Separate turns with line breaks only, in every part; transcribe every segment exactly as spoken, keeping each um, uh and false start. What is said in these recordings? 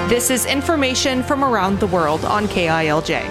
This is information from around the world on K I L J.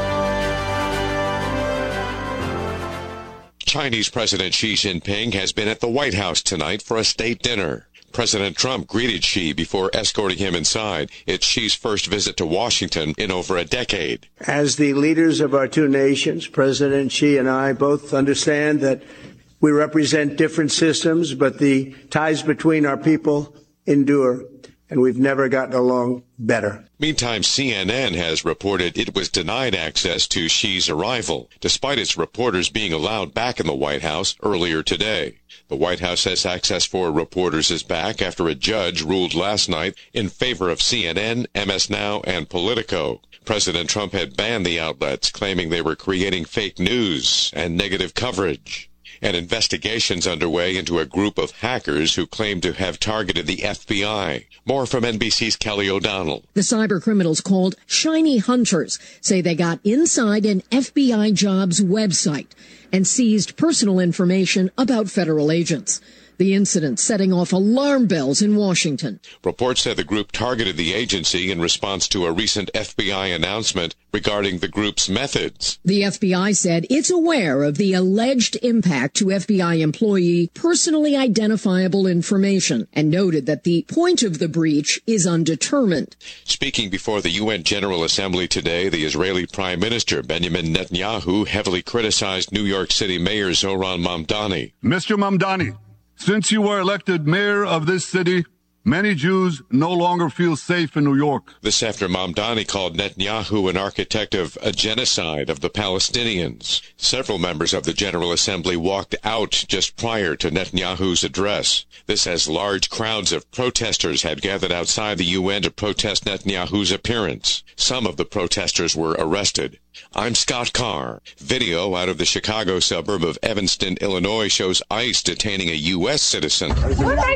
Chinese President Xi Jinping has been at the White House tonight for a state dinner. President Trump greeted Xi before escorting him inside. It's Xi's first visit to Washington in over a decade.
As the leaders of our two nations, President Xi and I both understand that we represent different systems, but the ties between our people endure, and we've never gotten along better.
Meantime, C N N has reported it was denied access to Xi's arrival, despite its reporters being allowed back in the White House earlier today. The White House says access for reporters is back after a judge ruled last night in favor of C N N, M S Now, and Politico. President Trump had banned the outlets, claiming they were creating fake news and negative coverage. An investigation's underway into a group of hackers who claim to have targeted the F B I. More from N B C's Kelly O'Donnell.
The cyber criminals called Shiny Hunters say they got inside an F B I jobs website and seized personal information about federal agents. The incident setting off alarm bells in Washington.
Reports said the group targeted the agency in response to a recent F B I announcement regarding the group's methods.
The F B I said it's aware of the alleged impact to F B I employee personally identifiable information and noted that the point of the breach is undetermined.
Speaking before the U N General Assembly today, the Israeli Prime Minister Benjamin Netanyahu heavily criticized New York City Mayor Zohran Mamdani.
Mister Mamdani, since you were elected mayor of this city, many Jews no longer feel safe in New York.
This after Mamdani called Netanyahu an architect of a genocide of the Palestinians. Several members of the General Assembly walked out just prior to Netanyahu's address. This as large crowds of protesters had gathered outside the U N to protest Netanyahu's appearance. Some of the protesters were arrested. I'm Scott Carr. Video out of the Chicago suburb of Evanston, Illinois shows ICE detaining a U S citizen.
What are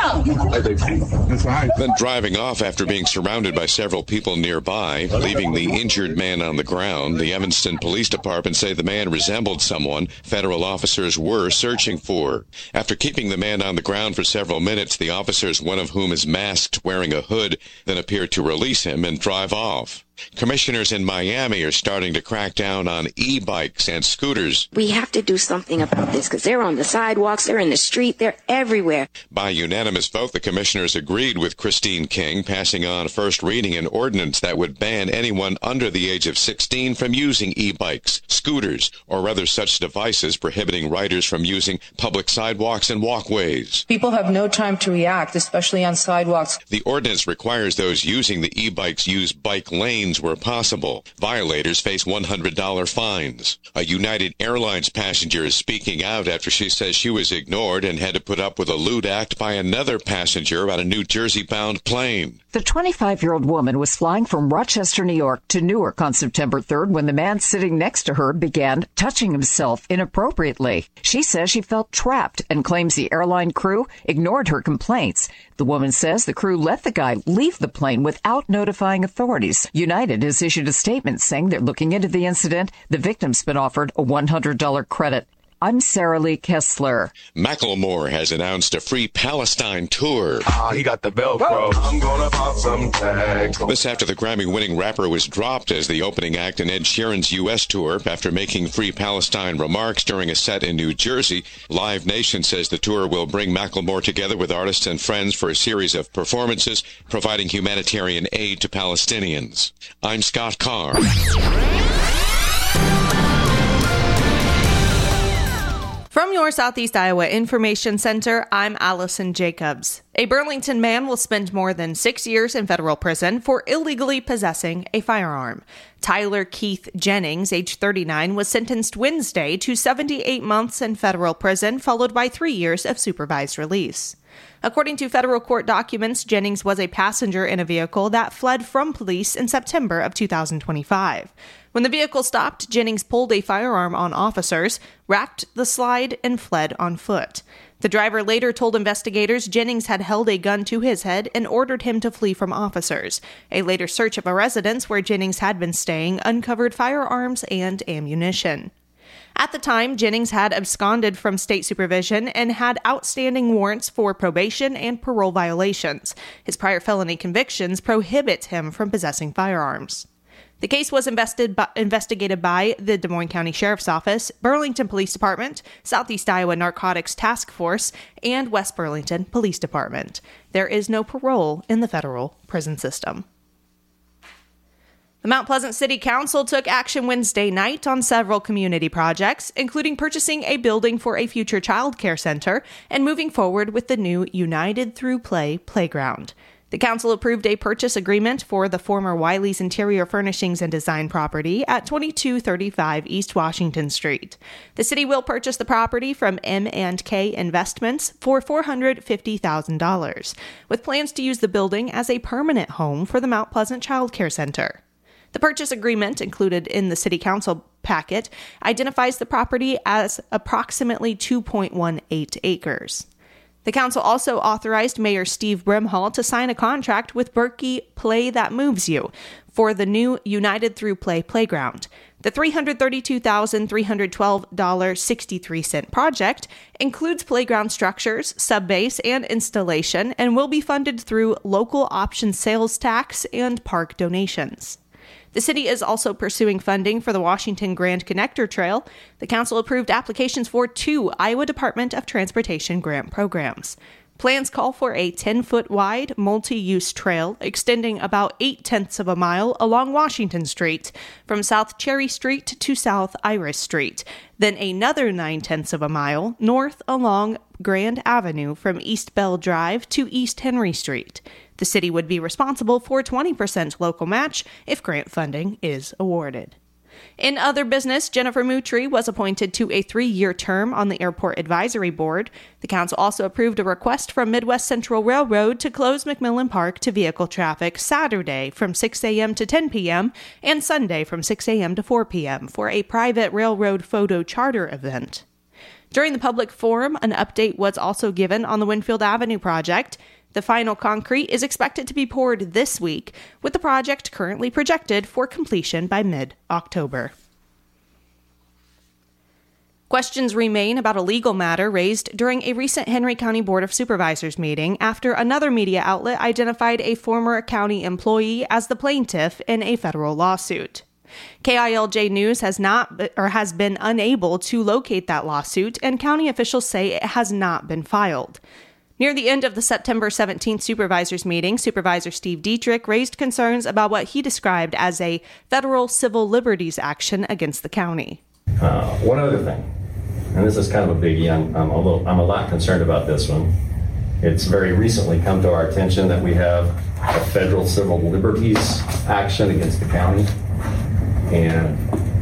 they doing here?
Then driving off after being surrounded by several people nearby, leaving the injured man on the ground. The Evanston Police Department say the man resembled someone federal officers were searching for. After keeping the man on the ground for several minutes, the officers, one of whom is masked, wearing a hood, then appeared to release him and drive off. Commissioners in Miami are starting to crack down on e-bikes and scooters.
We have to do something about this because they're on the sidewalks, they're in the street, they're everywhere.
By unanimous vote, the commissioners agreed with Christine King, passing on first reading an ordinance that would ban anyone under the age of sixteen from using e-bikes, scooters, or other such devices, prohibiting riders from using public sidewalks and walkways.
People have no time to react, especially on sidewalks.
The ordinance requires those using the e-bikes use bike lanes where possible. Violators face one hundred dollars fines. A United Airlines passenger is speaking out after she says she was ignored and had to put up with a lewd act by another passenger on a New Jersey-bound plane.
The twenty-five-year-old woman was flying from Rochester, New York to Newark on September third when the man sitting next to her began touching himself inappropriately. She says she felt trapped and claims the airline crew ignored her complaints. The woman says the crew let the guy leave the plane without notifying authorities. United has issued a statement saying they're looking into the incident. The victim's been offered a one hundred dollars credit. I'm Sarah Lee Kessler.
Macklemore has announced a free Palestine tour.
Ah, he got the Velcro. I'm gonna pop some tags.
This after the Grammy-winning rapper was dropped as the opening act in Ed Sheeran's U S tour after making free Palestine remarks during a set in New Jersey. Live Nation says the tour will bring Macklemore together with artists and friends for a series of performances providing humanitarian aid to Palestinians. I'm Scott Carr.
From your Southeast Iowa Information Center, I'm Allison Jacobs. A Burlington man will spend more than six years in federal prison for illegally possessing a firearm. Tyler Keith Jennings, age thirty-nine, was sentenced Wednesday to seventy-eight months in federal prison, followed by three years of supervised release. According to federal court documents, Jennings was a passenger in a vehicle that fled from police in September of two thousand twenty-five. When the vehicle stopped, Jennings pulled a firearm on officers, racked the slide, and fled on foot. The driver later told investigators Jennings had held a gun to his head and ordered him to flee from officers. A later search of a residence where Jennings had been staying uncovered firearms and ammunition. At the time, Jennings had absconded from state supervision and had outstanding warrants for probation and parole violations. His prior felony convictions prohibit him from possessing firearms. The case was invested by, investigated by the Des Moines County Sheriff's Office, Burlington Police Department, Southeast Iowa Narcotics Task Force, and West Burlington Police Department. There is no parole in the federal prison system. The Mount Pleasant City Council took action Wednesday night on several community projects, including purchasing a building for a future child care center and moving forward with the new United Through Play playground. The council approved a purchase agreement for the former Wiley's Interior Furnishings and Design property at twenty-two thirty-five East Washington Street. The city will purchase the property from M and K Investments for four hundred fifty thousand dollars, with plans to use the building as a permanent home for the Mount Pleasant Child Care Center. The purchase agreement, included in the City Council packet, identifies the property as approximately two point one eight acres. The council also authorized Mayor Steve Brimhall to sign a contract with Berkey Play That Moves You for the new United Through Play playground. The three hundred thirty-two thousand three hundred twelve dollars and sixty-three cents project includes playground structures, subbase, and installation, and will be funded through local option sales tax and park donations. The city is also pursuing funding for the Washington Grand Connector Trail. The council approved applications for two Iowa Department of Transportation grant programs. Plans call for a ten-foot wide, multi-use trail extending about eight-tenths of a mile along Washington Street from South Cherry Street to South Iris Street, then another nine-tenths of a mile north along Grand Avenue from East Bell Drive to East Henry Street. The city would be responsible for twenty percent local match if grant funding is awarded. In other business, Jennifer Moutry was appointed to a three-year term on the Airport Advisory Board. The council also approved a request from Midwest Central Railroad to close McMillan Park to vehicle traffic Saturday from six a.m. to ten p.m. and Sunday from six a.m. to four p.m. for a private railroad photo charter event. During the public forum, an update was also given on the Winfield Avenue project. The final concrete is expected to be poured this week, with the project currently projected for completion by mid-October. Questions remain about a legal matter raised during a recent Henry County Board of Supervisors meeting after another media outlet identified a former county employee as the plaintiff in a federal lawsuit. K I L J News has not or has been unable to locate that lawsuit, and county officials say it has not been filed. Near the end of the September seventeenth supervisors meeting, Supervisor Steve Dietrich raised concerns about what he described as a federal civil liberties action against the county.
Uh, one other thing, and this is kind of a biggie, I'm, I'm, a little, I'm a lot concerned about this one. It's very recently come to our attention that we have a federal civil liberties action against the county, and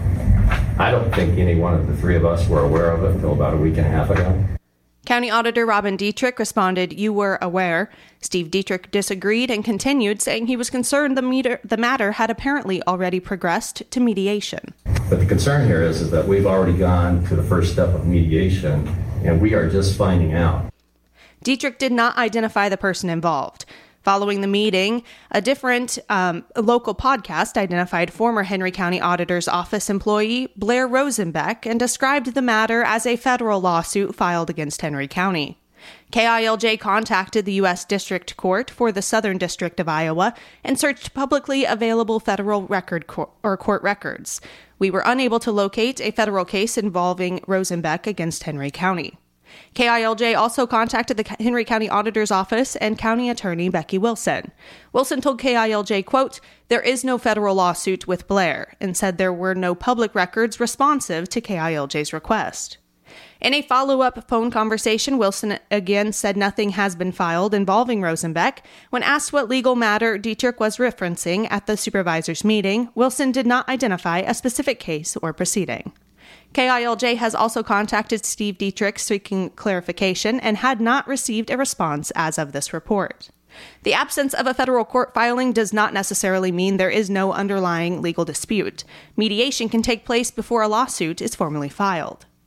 I don't think any one of the three of us were aware of it until about a week and a half ago.
County Auditor Robin Dietrich responded, "You were aware." Steve Dietrich disagreed and continued, saying he was concerned the, meter, the matter had apparently already progressed to mediation.
But the concern here is, is that we've already gone to the first step of mediation, and we are just finding out.
Dietrich did not identify the person involved. Following the meeting, a different um, local podcast identified former Henry County Auditor's Office employee Blair Rosenbeck and described the matter as a federal lawsuit filed against Henry County. K I L J contacted the U S District Court for the Southern District of Iowa and searched publicly available federal record co- or court records. We were unable to locate a federal case involving Rosenbeck against Henry County. K I L J also contacted the Henry County Auditor's Office and County Attorney Becky Wilson. Wilson told K I L J, quote, "There is no federal lawsuit with Blair," and said there were no public records responsive to K I L J's request. In a follow-up phone conversation, Wilson again said nothing has been filed involving Rosenbeck. When asked what legal matter Dietrich was referencing at the supervisors' meeting, Wilson did not identify a specific case or proceeding. K I L J has also contacted Steve Dietrich seeking clarification and had not received a response as of this report. The absence of a federal court filing does not necessarily mean there is no underlying legal dispute. Mediation can take place before a lawsuit is formally filed.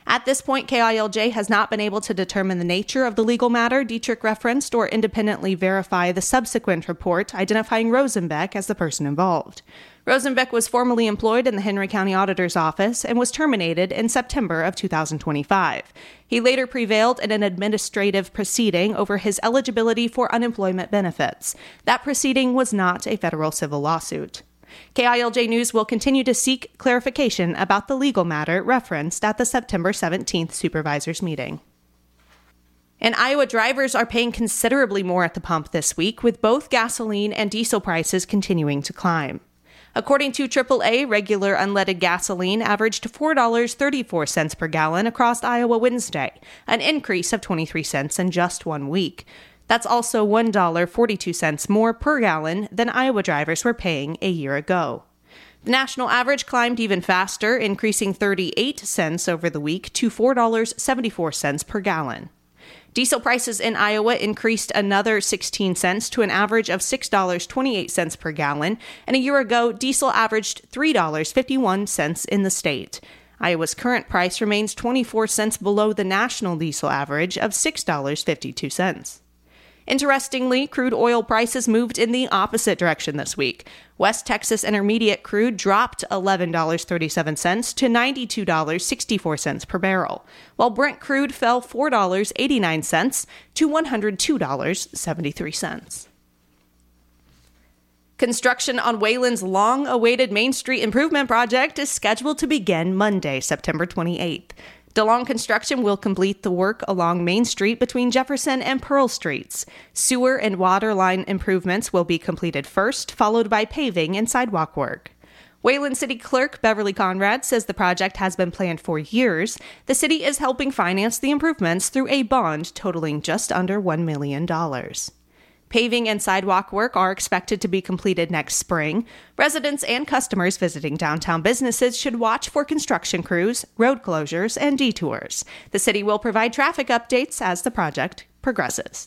At this point, K I L J has not been able to determine the nature of the legal matter Dietrich referenced or independently verify the subsequent report identifying Rosenbeck as the person involved. Rosenbeck was formerly employed in the Henry County Auditor's Office and was terminated in September of two thousand twenty-five. He later prevailed in an administrative proceeding over his eligibility for unemployment benefits. That proceeding was not a federal civil lawsuit. K I L J News will continue to seek clarification about the legal matter referenced at the September seventeenth supervisors meeting. And Iowa drivers are paying considerably more at the pump this week, with both gasoline and diesel prices continuing to climb. According to triple A, regular unleaded gasoline averaged four dollars and thirty-four cents per gallon across Iowa Wednesday, an increase of twenty-three cents in just one week. That's also one dollar and forty-two cents more per gallon than Iowa drivers were paying a year ago. The national average climbed even faster, increasing thirty-eight cents over the week to four dollars and seventy-four cents per gallon. Diesel prices in Iowa increased another sixteen cents to an average of six dollars and twenty-eight cents per gallon, and a year ago, diesel averaged three dollars and fifty-one cents in the state. Iowa's current price remains twenty-four cents below the national diesel average of six dollars and fifty-two cents. Interestingly, crude oil prices moved in the opposite direction this week. West Texas Intermediate crude dropped eleven dollars and thirty-seven cents to ninety-two dollars and sixty-four cents per barrel, while Brent crude fell four dollars and eighty-nine cents to one hundred two dollars and seventy-three cents. Construction on Wayland's long-awaited Main Street Improvement Project is scheduled to begin Monday, September twenty-eighth. DeLong Construction will complete the work along Main Street between Jefferson and Pearl Streets. Sewer and water line improvements will be completed first, followed by paving and sidewalk work. Wayland City Clerk Beverly Conrad says the project has been planned for years. The city is helping finance the improvements through a bond totaling just under one million dollars. Paving and sidewalk work are expected to be completed next spring. Residents and customers visiting downtown businesses should watch for construction crews, road closures, and detours. The city will provide traffic updates as the project progresses.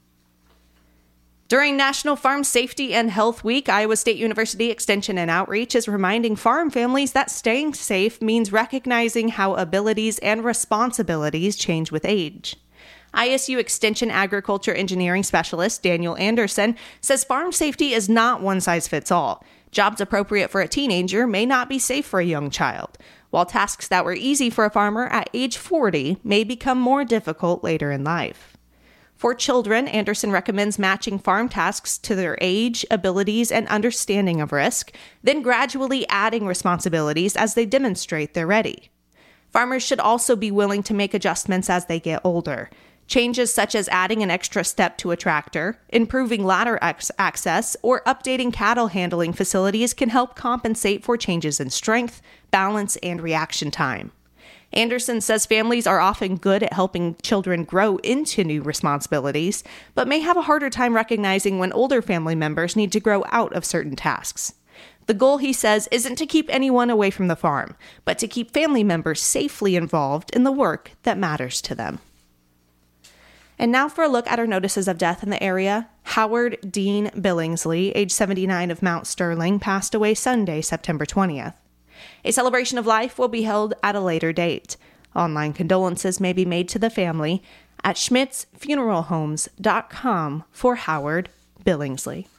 During National Farm Safety and Health Week, Iowa State University Extension and Outreach is reminding farm families that staying safe means recognizing how abilities and responsibilities change with age. I S U Extension Agriculture Engineering Specialist Daniel Anderson says farm safety is not one size fits all. Jobs appropriate for a teenager may not be safe for a young child, while tasks that were easy for a farmer at age forty may become more difficult later in life. For children, Anderson recommends matching farm tasks to their age, abilities, and understanding of risk, then gradually adding responsibilities as they demonstrate they're ready. Farmers should also be willing to make adjustments as they get older. Changes such as adding an extra step to a tractor, improving ladder ex- access, or updating cattle handling facilities can help compensate for changes in strength, balance, and reaction time. Anderson says families are often good at helping children grow into new responsibilities, but may have a harder time recognizing when older family members need to grow out of certain tasks. The goal, he says, isn't to keep anyone away from the farm, but to keep family members safely involved in the work that matters to them. And now for a look at our notices of death in the area. Howard Dean Billingsley, age seventy-nine, of Mount Sterling, passed away Sunday, September twentieth. A celebration of life will be held at a later date. Online condolences may be made to the family at schmitz funeral homes dot com for Howard Billingsley.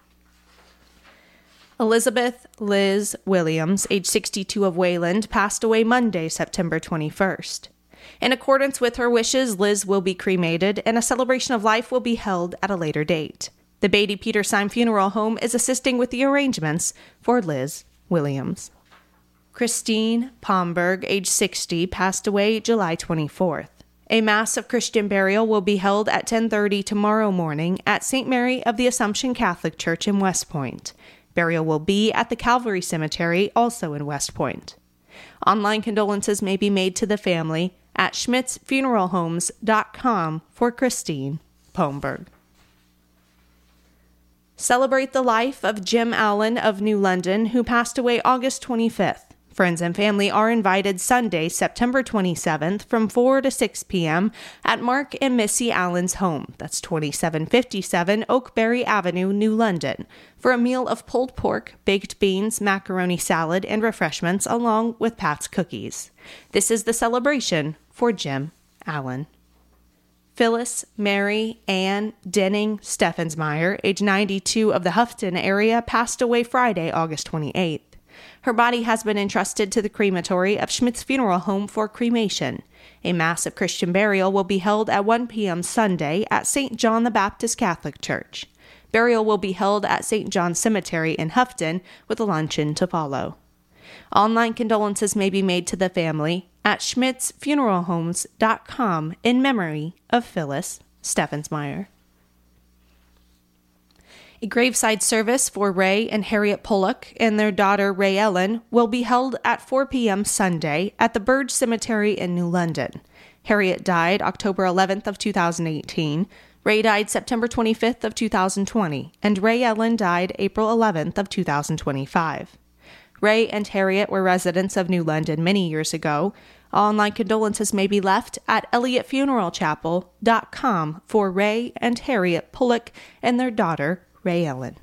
Elizabeth Liz Williams, age sixty-two, of Wayland, passed away Monday, September twenty-first. In accordance with her wishes, Liz will be cremated, and a celebration of life will be held at a later date. The Beatty Petersheim Funeral Home is assisting with the arrangements for Liz Williams. Christine Pomberg, age sixty, passed away July twenty-fourth. A Mass of Christian burial will be held at ten thirty tomorrow morning at Saint Mary of the Assumption Catholic Church in West Point. Burial will be at the Calvary Cemetery, also in West Point. Online condolences may be made to the family at schmitz funeral homes dot com for Christine Pomberg. Celebrate the life of Jim Allen of New London, who passed away August twenty-fifth. Friends and family are invited Sunday, September twenty-seventh from four to six p.m. at Mark and Missy Allen's home. That's twenty-seven fifty-seven Oakberry Avenue, New London, for a meal of pulled pork, baked beans, macaroni salad, and refreshments, along with Pat's cookies. This is the celebration for Jim Allen. Phyllis Mary Ann Denning Steffensmeyer, age ninety-two, of the Houghton area, passed away Friday, August twenty-eighth. Her body has been entrusted to the crematory of Schmidt's Funeral Home for cremation. A mass of Christian burial will be held at one p.m. Sunday at Saint John the Baptist Catholic Church. Burial will be held at Saint John Cemetery in Houghton, with a luncheon to follow. Online condolences may be made to the family at schmitz funeral homes dot com in memory of Phyllis Steffensmeyer. A graveside service for Ray and Harriet Pollock and their daughter Ray Ellen will be held at four p.m. Sunday at the Burge Cemetery in New London. Harriet died October eleventh of two thousand eighteen. Ray died September twenty-fifth of two thousand twenty, and Ray Ellen died April eleventh of two thousand twenty-five. Ray and Harriet were residents of New London many years ago. Online condolences may be left at elliott funeral chapel dot com for Ray and Harriet Pollock and their daughter Ray Ellen.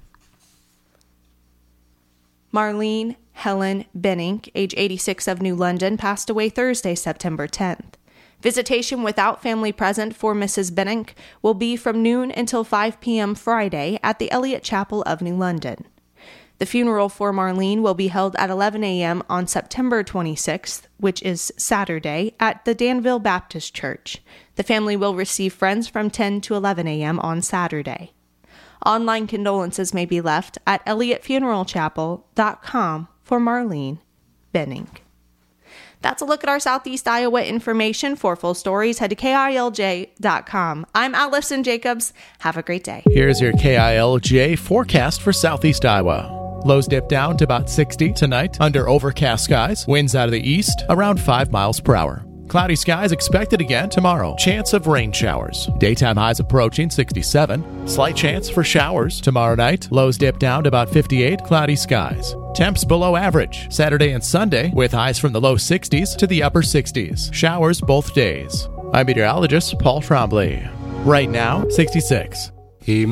Marlene Helen Benink, age eighty-six, of New London, passed away Thursday, September tenth. Visitation without family present for Missus Benink will be from noon until five p.m. Friday at the Elliott Chapel of New London. The funeral for Marlene will be held at eleven a.m. on September twenty-sixth, which is Saturday, at the Danville Baptist Church. The family will receive friends from ten to eleven a.m. on Saturday. Online condolences may be left at elliott funeral chapel dot com for Marlene Benink. That's a look at our Southeast Iowa information. For full stories, head to K I L J dot com. I'm Allison Jacobs. Have a great day.
Here's your K I L J forecast for Southeast Iowa. Lows dip down to about sixty tonight under overcast skies. Winds out of the east around five miles per hour. Cloudy skies expected again tomorrow. Chance of rain showers. Daytime highs approaching sixty-seven. Slight chance for showers tomorrow night. Lows dip down to about fifty-eight. Cloudy skies. Temps below average Saturday and Sunday, with highs from the low sixties to the upper sixties. Showers both days. I'm meteorologist Paul Trombley. Right now, sixty-six.